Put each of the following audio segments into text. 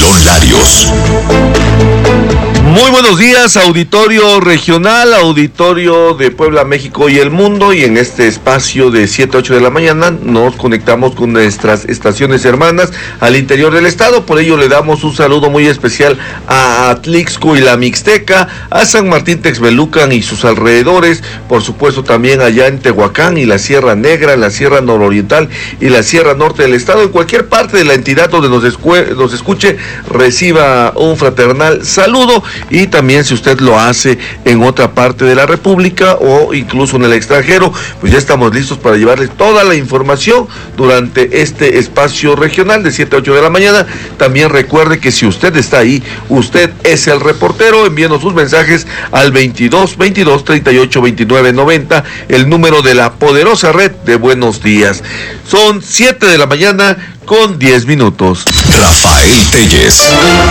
Aarón Larios. Muy buenos días, auditorio regional, auditorio de Puebla, México y el mundo, y en este espacio de 7 a 8 de la mañana nos conectamos con nuestras estaciones hermanas al interior del estado. Por ello le damos un saludo muy especial a Atlixco y la Mixteca, a San Martín Texmelucan y sus alrededores, por supuesto también allá en Tehuacán y la Sierra Negra, la Sierra Nororiental y la Sierra Norte del estado. En cualquier parte de la entidad donde nos escuche, reciba un fraternal saludo. Y también si usted lo hace en otra parte de la República o incluso en el extranjero, pues ya estamos listos para llevarles toda la información durante este espacio regional de 7 a 8 de la mañana. También recuerde que si usted está ahí, usted es el reportero. Envíenos sus mensajes al 22 38 29 90, el número de la poderosa red de Buenos Días. Son 7 de la mañana con 10 minutos. Rafael Telles.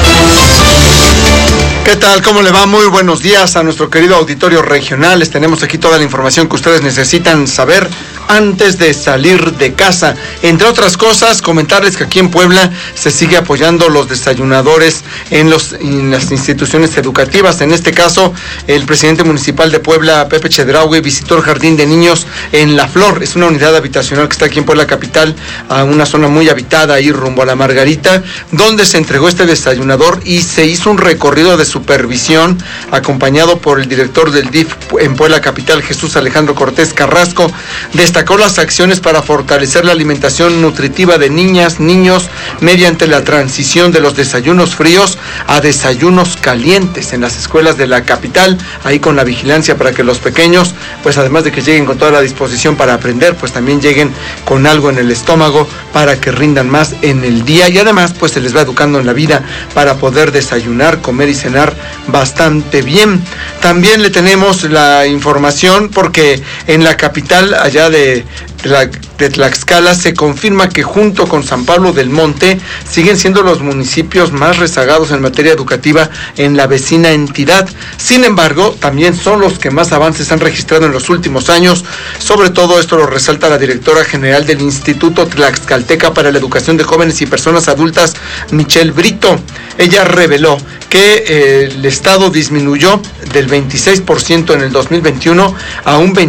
¿Qué tal? ¿Cómo le va? Muy buenos días a nuestro querido auditorio regional. Les tenemos aquí toda la información que ustedes necesitan saber antes de salir de casa. Entre otras cosas, comentarles que aquí en Puebla se sigue apoyando los desayunadores en las instituciones educativas. En este caso, el presidente municipal de Puebla, Pepe Chedraui, visitó el jardín de niños en La Flor. Es una unidad habitacional que está aquí en Puebla capital, a una zona muy habitada ahí rumbo a la Margarita, donde se entregó este desayunador y se hizo un recorrido de supervisión acompañado por el director del DIF en Puebla capital, Jesús Alejandro Cortés Carrasco. Destacó las acciones para fortalecer la alimentación nutritiva de niñas, niños, mediante la transición de los desayunos fríos a desayunos calientes en las escuelas de la capital, ahí con la vigilancia para que los pequeños, pues además de que lleguen con toda la disposición para aprender, pues también lleguen con algo en el estómago para que rindan más en el día, y además pues se les va educando en la vida para poder desayunar, comer y cenar bastante bien. También le tenemos la información porque en la capital, allá de Tlaxcala, se confirma que junto con San Pablo del Monte siguen siendo los municipios más rezagados en materia educativa en la vecina entidad. Sin embargo, también son los que más avances han registrado en los últimos años. Sobre todo esto lo resalta la directora general del Instituto Tlaxcalteca para la Educación de Jóvenes y Personas Adultas, Michelle Brito. Ella reveló que el estado disminuyó del 26% en el 2021 a un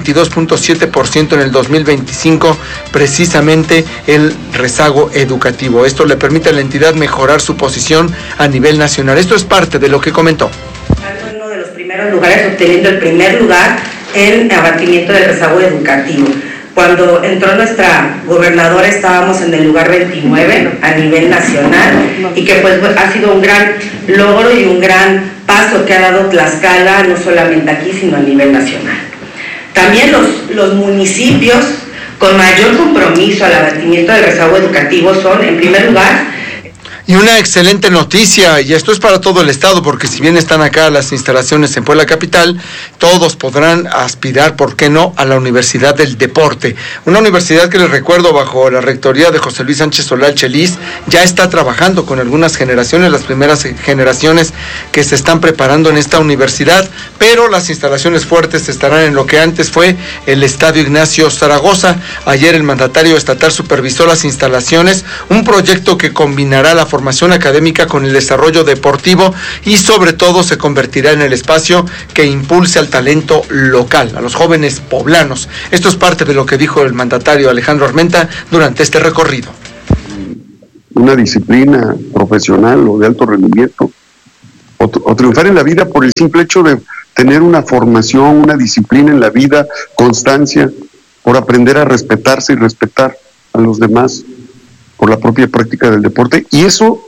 22.7% en el 2025, precisamente el rezago educativo. Esto le permite a la entidad mejorar su posición a nivel nacional. Esto es parte de lo que comentó. Uno de los primeros lugares, obteniendo el primer lugar en abatimiento del rezago educativo. Cuando entró nuestra gobernadora estábamos en el lugar 29 a nivel nacional, y que pues ha sido un gran logro y un gran paso que ha dado Tlaxcala, no solamente aquí sino a nivel nacional. También los municipios con mayor compromiso al abatimiento del rezago educativo son, en primer lugar, y una excelente noticia, y esto es para todo el estado, porque si bien están acá las instalaciones en Puebla capital, todos podrán aspirar, ¿por qué no?, a la Universidad del Deporte. Una universidad que les recuerdo, bajo la rectoría de José Luis Sánchez Solal Chelis, ya está trabajando con algunas generaciones, las primeras generaciones que se están preparando en esta universidad, pero las instalaciones fuertes estarán en lo que antes fue el Estadio Ignacio Zaragoza. Ayer el mandatario estatal supervisó las instalaciones, un proyecto que combinará la formación académica con el desarrollo deportivo y sobre todo se convertirá en el espacio que impulse al talento local, a los jóvenes poblanos. Esto es parte de lo que dijo el mandatario Alejandro Armenta durante este recorrido. Una disciplina profesional o de alto rendimiento, o triunfar en la vida por el simple hecho de tener una formación, una disciplina en la vida, constancia, por aprender a respetarse y respetar a los demás, por la propia práctica del deporte, y eso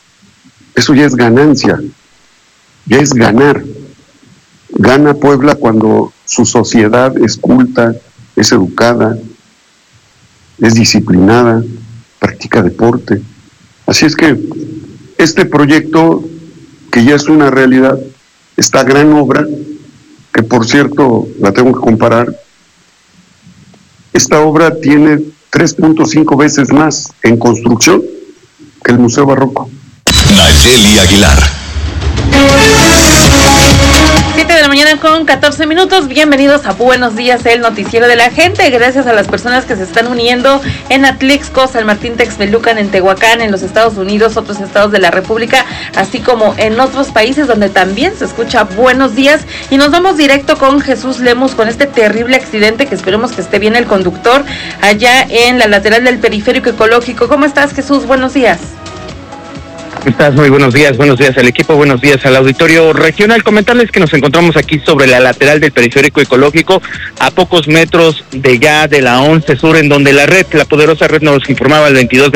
ya es ganancia, ya es ganar. Gana Puebla cuando su sociedad es culta, es educada, es disciplinada, practica deporte. Así es que este proyecto, que ya es una realidad, esta gran obra, que por cierto la tengo que comparar, esta obra tiene 3.5 veces más en construcción que el Museo Barroco. Nayeli Aguilar. 7 de la mañana con 14 minutos. Bienvenidos a Buenos Días, el noticiero de la gente. Gracias a las personas que se están uniendo en Atlixco, San Martín Texmelucan, en Tehuacán, en los Estados Unidos, otros estados de la República, así como en otros países donde también se escucha Buenos Días. Y nos vamos directo con Jesús Lemus, con este terrible accidente que esperemos que esté bien el conductor allá en la lateral del Periférico Ecológico. ¿Cómo estás, Jesús? Buenos días. ¿Cómo estás? Muy buenos días al equipo, buenos días al auditorio regional. Comentarles que nos encontramos aquí sobre la lateral del Periférico Ecológico, a pocos metros de la 11 Sur, en donde la poderosa red nos informaba al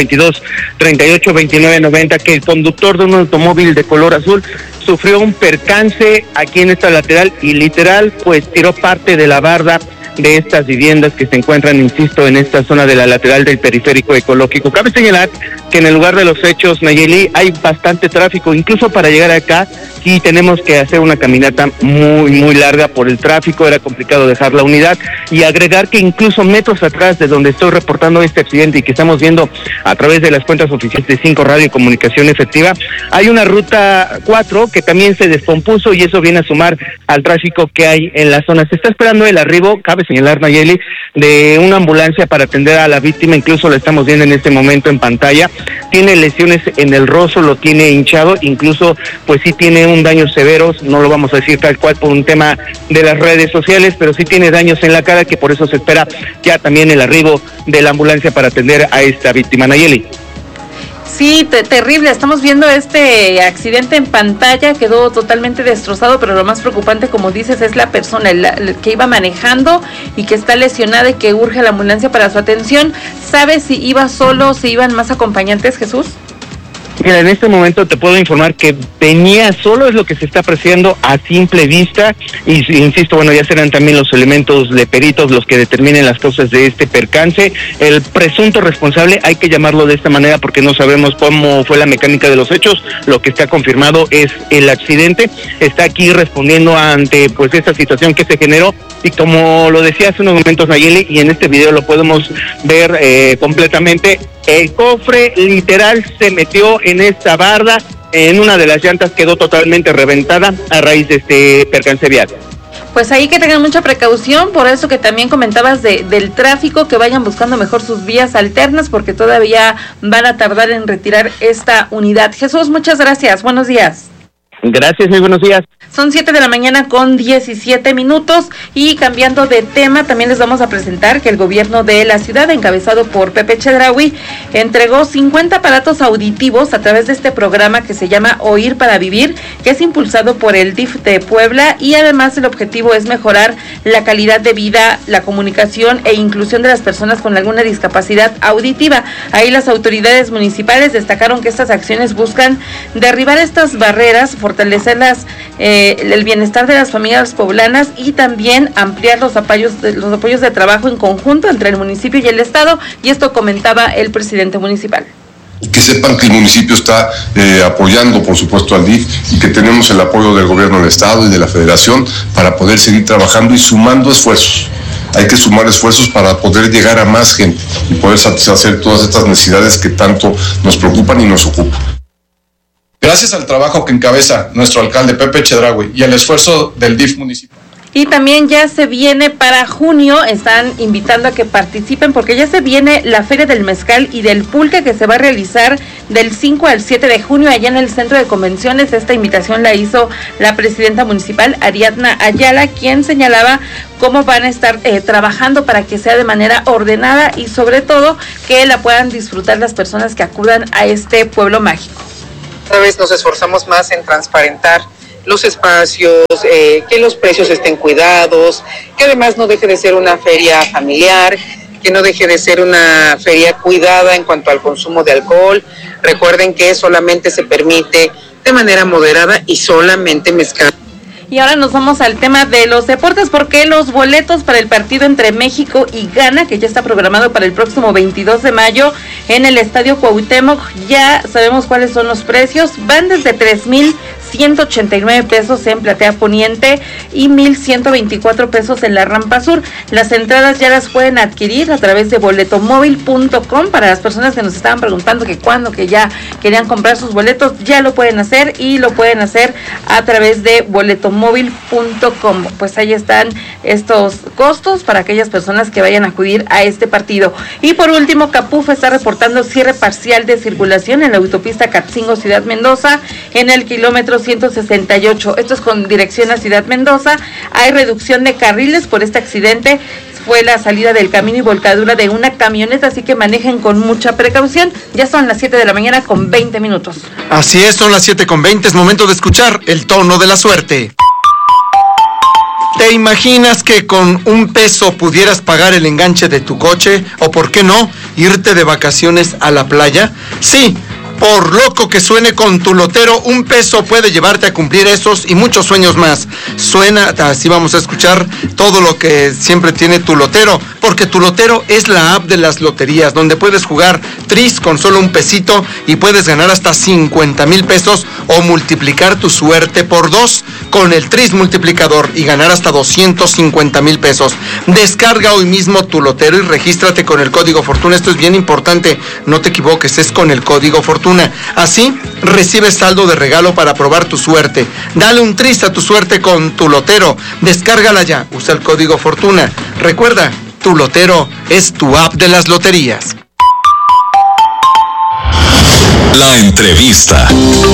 2222-382990 que el conductor de un automóvil de color azul sufrió un percance aquí en esta lateral y literal pues tiró parte de la barda de estas viviendas que se encuentran, insisto, en esta zona de la lateral del Periférico Ecológico. Cabe señalar que en el lugar de los hechos, Nayeli, hay bastante tráfico, incluso para llegar acá sí tenemos que hacer una caminata muy larga por el tráfico, era complicado dejar la unidad, y agregar que incluso metros atrás de donde estoy reportando este accidente y que estamos viendo a través de las cuentas oficiales de 5 Radio y Comunicación Efectiva, hay una ruta 4 que también se descompuso y eso viene a sumar al tráfico que hay en la zona. Se está esperando el arribo, cabe señalar, Nayeli, de una ambulancia para atender a la víctima, incluso la estamos viendo en este momento en pantalla, tiene lesiones en el rostro, lo tiene hinchado, incluso pues sí tiene un daño severos, no lo vamos a decir tal cual por un tema de las redes sociales, pero sí tiene daños en la cara, que por eso se espera ya también el arribo de la ambulancia para atender a esta víctima. Nayeli. Sí, terrible, estamos viendo este accidente en pantalla, quedó totalmente destrozado, pero lo más preocupante, como dices, es la persona que iba manejando y que está lesionada y que urge la ambulancia para su atención. ¿Sabes si iba solo, si iban más acompañantes, Jesús? Mira, en este momento te puedo informar que venía solo, es lo que se está apreciando a simple vista, y insisto, bueno, ya serán también los elementos de peritos los que determinen las causas de este percance. El presunto responsable, hay que llamarlo de esta manera porque no sabemos cómo fue la mecánica de los hechos, lo que está confirmado es el accidente, está aquí respondiendo ante pues esta situación que se generó, y como lo decía hace unos momentos Nayeli, y en este video lo podemos ver completamente, el cofre literal se metió en esta barda, en una de las llantas quedó totalmente reventada a raíz de este percance vial. Pues ahí que tengan mucha precaución, por eso que también comentabas del tráfico, que vayan buscando mejor sus vías alternas, porque todavía van a tardar en retirar esta unidad. Jesús, muchas gracias, buenos días. Gracias, muy buenos días. Son 7 de la mañana con 17 minutos y cambiando de tema, también les vamos a presentar que el gobierno de la ciudad, encabezado por Pepe Chedraui, entregó 50 aparatos auditivos a través de este programa que se llama Oír para Vivir, que es impulsado por el DIF de Puebla, y además el objetivo es mejorar la calidad de vida, la comunicación e inclusión de las personas con alguna discapacidad auditiva. Ahí las autoridades municipales destacaron que estas acciones buscan derribar estas barreras, fortalecer el bienestar de las familias poblanas y también ampliar los apoyos de trabajo en conjunto entre el municipio y el estado, y esto comentaba el presidente municipal. Que sepan que el municipio está apoyando, por supuesto, al DIF, y que tenemos el apoyo del gobierno del estado y de la federación para poder seguir trabajando y sumando esfuerzos. Hay que sumar esfuerzos para poder llegar a más gente y poder satisfacer todas estas necesidades que tanto nos preocupan y nos ocupan. Gracias al trabajo que encabeza nuestro alcalde Pepe Chedraui y al esfuerzo del DIF municipal. Y también ya se viene para junio, están invitando a que participen porque ya se viene la Feria del Mezcal y del Pulque, que se va a realizar del 5 al 7 de junio allá en el Centro de Convenciones. Esta invitación la hizo la presidenta municipal, Ariadna Ayala, quien señalaba cómo van a estar trabajando para que sea de manera ordenada y sobre todo que la puedan disfrutar las personas que acudan a este pueblo mágico. Cada vez nos esforzamos más en transparentar los espacios, que los precios estén cuidados, que además no deje de ser una feria familiar, que no deje de ser una feria cuidada en cuanto al consumo de alcohol. Recuerden que solamente se permite de manera moderada y solamente mezcal. Y ahora nos vamos al tema de los deportes, porque los boletos para el partido entre México y Ghana, que ya está programado para el próximo 22 de mayo en el Estadio Cuauhtémoc, ya sabemos cuáles son los precios, van desde 189 en Platea Poniente y 1,124 en la Rampa Sur. Las entradas ya las pueden adquirir a través de boletomóvil.com. Para las personas que nos estaban preguntando que cuándo, que ya querían comprar sus boletos, ya lo pueden hacer y lo pueden hacer a través de boletomóvil.com. Pues ahí están estos costos para aquellas personas que vayan a acudir a este partido. Y por último, Capuf está reportando cierre parcial de circulación en la autopista Catzingo Ciudad Mendoza en el kilómetro 168. Esto es con dirección a Ciudad Mendoza. Hay reducción de carriles por este accidente. Fue la salida del camino y volcadura de una camioneta, así que manejen con mucha precaución. Ya son las 7 de la mañana con 20 minutos. Así es, son las 7:20, es momento de escuchar el tono de la suerte. ¿Te imaginas que con $1 pudieras pagar el enganche de tu coche? ¿O por qué no, irte de vacaciones a la playa? Sí. Por loco que suene, con tu lotero, $1 puede llevarte a cumplir esos y muchos sueños más. Suena, así vamos a escuchar todo lo que siempre tiene tu lotero, porque tu lotero es la app de las loterías, donde puedes jugar tris con solo $1 y puedes ganar hasta 50,000 pesos o multiplicar tu suerte por 2 con el tris multiplicador y ganar hasta 250,000 pesos. Descarga hoy mismo tu lotero y regístrate con el código Fortuna. Esto es bien importante, no te equivoques, es con el código Fortuna. Así recibes saldo de regalo para probar tu suerte. Dale un tris a tu suerte con tu lotero. Descárgala ya, usa el código Fortuna. Recuerda, tu lotero es tu app de las loterías. La entrevista.